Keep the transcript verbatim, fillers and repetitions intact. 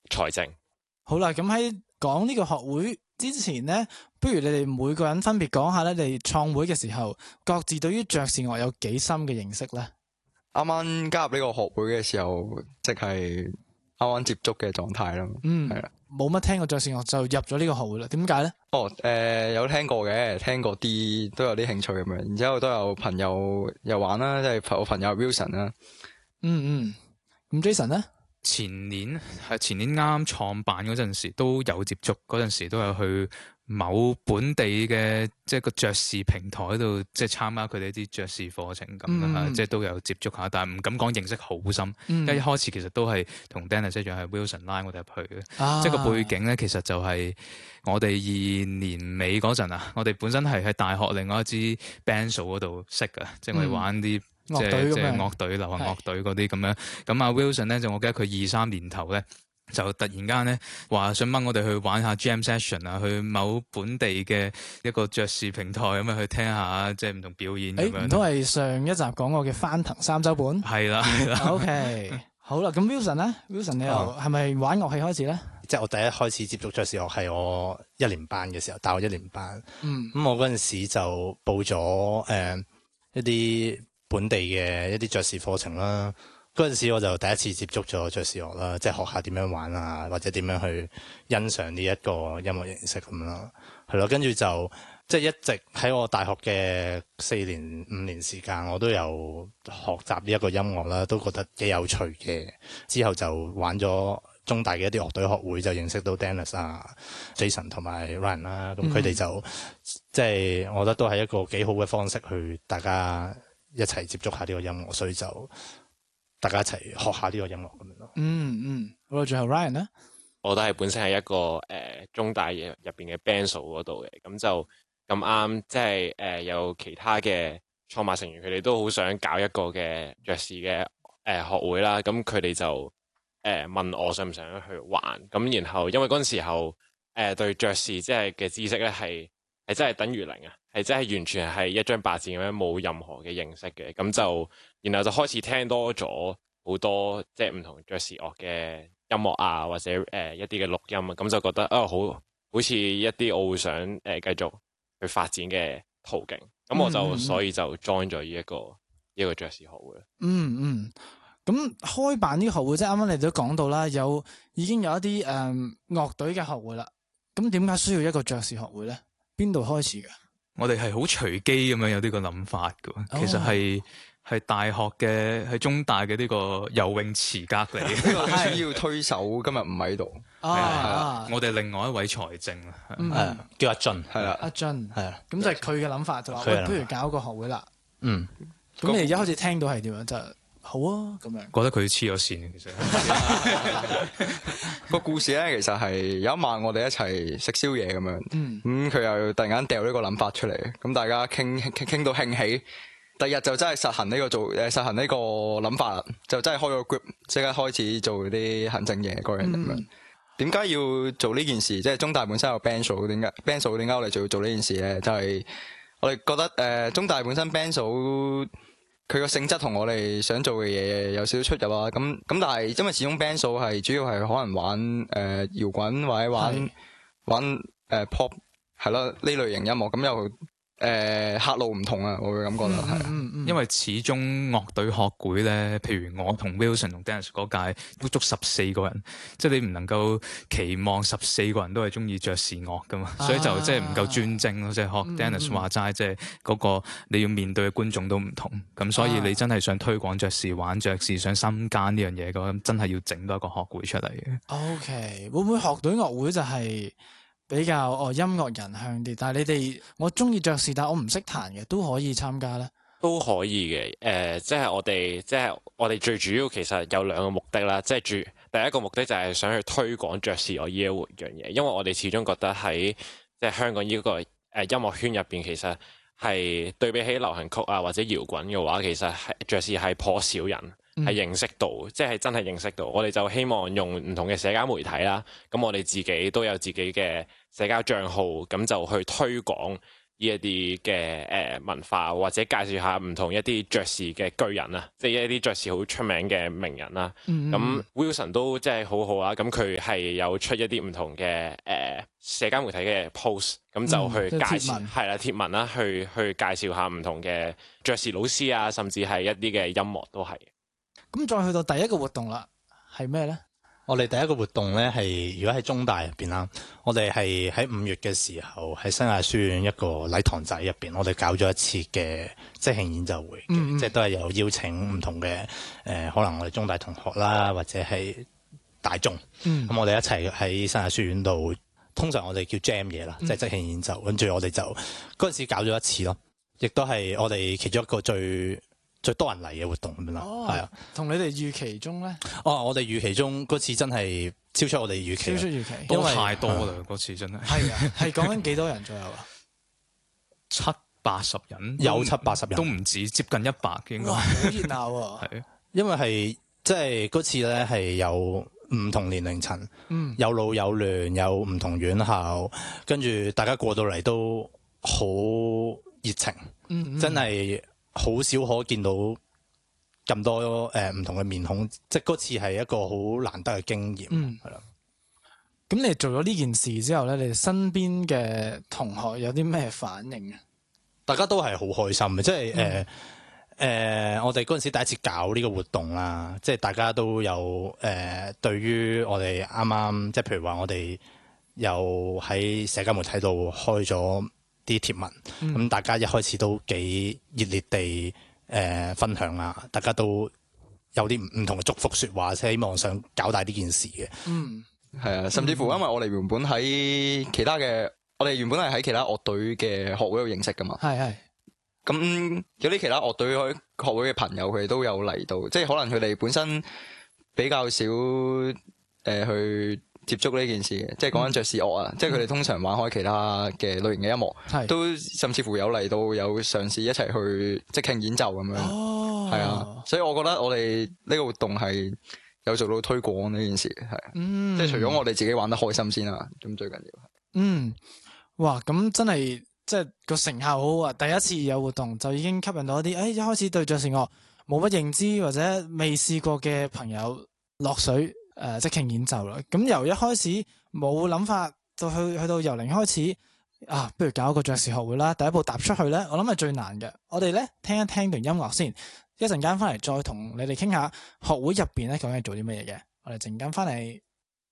財政。 好啦，咁喺講呢個學會之前呢，不如你哋每個人分別講下咧，你哋創會嘅時候，各自對於爵士樂有幾深嘅認識呢？ 啱啱加入呢個學會嘅時候，即係啱啱接觸嘅狀態啦。 嗯， 係啦， 冇乜聽過爵士樂就入咗呢個學會啦。點解呢？ 哦，誒、呃，有聽過嘅，聽過啲都有啲興趣咁樣，然之後都有朋友又玩啦，即係我朋友 Wilson 啦。 嗯嗯，咁 Jason 呢？ 前年係前年啱啱創辦嗰陣時都有接觸，嗰陣時都有去某本地嘅即係個爵士平台度，即係參加佢哋啲爵士課程咁啦、嗯，即係都有接觸下，但係唔敢講認識好深。因為、嗯、一開始其實都係同 Dennis 一樣係 Wilson 拉我哋入去嘅，啊、即係個背景咧，其實就係我哋二年尾嗰陣啊，我哋本身係喺大學另外一支 band 嗰度識嘅，即係我哋玩啲。即係即係樂隊、流行樂隊嗰啲咁樣，咁阿 Wilson 咧就我記得佢二三年頭咧就突然間咧話想掹我哋去玩下 jam session 啊，去某本地嘅一個爵士平台咁樣去聽下即係唔同表演咁樣。 唔通係上一集講過嘅翻騰三周半？係啦係啦。OK， 好啦，咁 Wilson 咧 ，Wilson 你又係咪玩樂器開始咧？ 即係我第一開始接觸爵士樂係我一年班嘅時候，大學一年班。嗯，咁我嗰陣時就報咗誒、呃、一啲本地嘅一啲爵士課程啦，嗰陣時我就第一次接觸咗爵士樂啦，即係學下點樣玩啊，或者點樣去欣賞呢一個音樂形式咁啦，係咯，跟住就即係一直喺我大學嘅四年五年時間，我都有學習呢一個音樂啦，都覺得幾有趣嘅。之後就玩咗中大嘅一啲樂隊學會，就認識到 Dennis 啊、Jason 同埋 Ryan 啦，咁佢哋就、嗯、即係我覺得都係一個幾好嘅方式去大家一齊接觸下呢個音樂，所以就大家一齊學下呢個音樂咁樣咯。嗯嗯，好啦，最後 Ryan 咧， 我都係本身係一個誒、呃、中大入入邊嘅 band 嗰度嘅，咁就咁啱，即係誒有其他嘅創辦成員，佢哋都好想搞一個嘅爵士嘅誒、呃、學會啦。咁佢哋就誒、呃、問我想唔想去玩，咁然後因為嗰陣時候誒、呃、對爵士即係嘅知識咧係係真係等於零啊。係真係完全係一張白紙咁樣，冇任何嘅認識嘅，咁就然後就開始聽多咗好多即係唔同爵士樂嘅音樂啊，或者誒、呃、一啲嘅錄音啊，咁就覺得啊、哦、好好似一啲我會想誒、呃、繼續去發展嘅途徑，咁我就、嗯、所以就 join 咗呢一個呢一、這個爵士學會。 嗯嗯，咁開辦呢個學會，即係啱啱你都講到啦，有已經有一啲誒樂隊嘅學會啦，咁點解需要一個爵士學會咧？邊度開始嘅？ 我哋係好隨機咁樣有呢個諗法嘅，哦、其實係係大學嘅喺中大嘅呢個游泳池隔離。呢個主要推手今日唔喺度，係啊，我哋另外一位財政啊， 嗯嗯、叫阿俊，係啦， 阿俊係啊，咁的就係佢嘅諗法，就話喂，不如搞個學會啦。嗯，咁你一開始聽到係點樣？就好啊，咁樣覺得佢黐咗線，其實個故事咧，其實係有一晚我哋一齊食宵夜咁樣，咁佢、嗯、又突然間掉呢個諗法出嚟，咁大家傾傾傾到興起，第二日就真係實行呢個做誒實行呢個諗法啦，就真係開個 group， 即刻開始做啲行政嘢嗰樣咁樣。點解、嗯、要做呢件事？即係中大本身有 band 數，點解 band 數點解我哋就要做呢件事咧？就係、是、我哋覺得誒、呃、中大本身 band 數。佢個性質同我哋想做嘅嘢有少少出入啊，咁咁但係因為始終 band 數係主要係可能玩誒搖滾或者玩是玩誒、呃、pop 係咯呢類型音樂，咁又誒客路唔同啊，我會咁覺得係。 嗯嗯、因為始終樂隊學會咧，譬如我同 Wilson 同 Dennis 嗰屆都足十四個人，即係你唔能夠期望十四個人都係中意爵士樂噶嘛，啊、所以就即係唔夠專精咯。即係學 Dennis 話齋，即係嗰個你要面對嘅觀眾都唔同，咁所以你真係想推廣爵士、玩爵士、想深耕呢樣嘢嘅，咁真係要整多一個學會出嚟嘅。 OK， 會唔會學隊樂會就係比較哦音樂人向啲？但係你哋我中意爵士，但係我唔識彈嘅，都可以參加咧？ 都可以嘅，誒、呃，即係我哋，即係我哋最主要其實有兩個目的啦，即係主第一個目的就係想去推廣爵士樂呢一樣嘢，因為我哋始終覺得喺即係香港呢、這個誒、呃、音樂圈入邊，其實係對比起流行曲啊或者搖滾嘅話，其實係爵士係頗少人係認識到，嗯、即係真係認識到。我哋就希望用唔同嘅社交媒體啦，咁我哋自己都有自己嘅社交賬號，咁就去推廣。 呢一啲嘅誒文化，或者介紹下唔同一啲爵士嘅巨人啊，即係一啲爵士好出名嘅名人啦。咁、嗯、Wilson 都真係好好啊！咁佢係有出一啲唔同嘅誒、呃、社交媒體嘅 post，咁就去介紹係啦貼文啦，去去介紹下唔同嘅爵士老師啊，甚至係一啲嘅音樂都係。 咁再去到第一個活動啦，係咩咧？ 我哋第一個活動咧係，如果喺中大入邊啦，我哋係喺五月嘅時候喺新亞書院一個禮堂仔入邊，我哋搞咗一次嘅即興演奏會嘅，嗯嗯即係都係有邀請唔同嘅誒、呃，可能我哋中大同學啦，或者係大眾，咁、嗯、我哋一齊喺新亞書院度，通常我哋叫 jam 嘢啦，即係即興演奏，跟住我哋就嗰陣時搞咗一次咯，亦都係我哋其中一個最最多人嚟嘅活動咁樣啦，係、哦、啊， 同你哋預期中咧？ 哦，我哋預期中嗰次真係超出我哋預期， 超出預期， 因為太多啦嗰、啊、次真係。 係啊，係講緊幾多人左右啊？ 七八十人， 有七八十人， 都唔止，接近一百嘅應該。 哇，好熱鬧啊！ 係，因為係即係嗰次咧係有唔同年齡層，嗯，有老有嫩，有唔同院校，跟住大家過到嚟都好熱情，嗯嗯真係。好少可見到咁多誒唔、呃、同嘅面孔，即係嗰次係一個好難得嘅經驗， 嗯， 係啦。 咁你做咗呢件事之後咧，你哋身邊嘅同學有啲咩反應啊？ 大家都係好開心嘅，即係誒誒，我哋嗰陣時第一次搞呢個活動啦，即係大家都有誒、呃，對於我哋啱啱即係譬如話我哋又喺社交媒體度開咗啲貼文，咁、嗯、大家一開始都幾熱烈地誒、呃、分享啊，大家都有啲唔唔同嘅祝福說話，希望想搞大呢件事嘅。嗯， 係啊，甚至乎因為我哋原本喺其他嘅，我哋原本係喺其他樂隊嘅學會度認識噶嘛。係係。咁有啲其他樂隊學會嘅朋友，佢哋都有嚟到，即係可能佢哋本身比較少誒、呃、去接觸呢件事嘅，即係講緊爵士樂啊，嗯、即係佢哋通常玩開其他嘅類型嘅音樂，嗯、都甚至乎有嚟到有嘗試一齊去即興演奏咁樣，係、哦、啊，所以我覺得我哋呢個活動係有做到推廣呢件事，係，嗯、即係除咗我哋自己玩得開心先啦，咁最緊要係。 嗯，哇，咁真係即係個成效好好啊！第一次有活動就已經吸引到一啲，誒、哎，一開始對爵士樂冇乜認知或者未試過嘅朋友落水。誒、呃，即興演奏啦，咁由一開始冇諗法，到去去到由零開始，啊，不如搞一個爵士學會啦。第一步踏出去咧，我諗係最難嘅。我哋咧聽一聽段音樂先，一陣間翻嚟再同你哋傾下學會入邊咧究竟係做啲乜嘢嘅。我哋陣間翻嚟。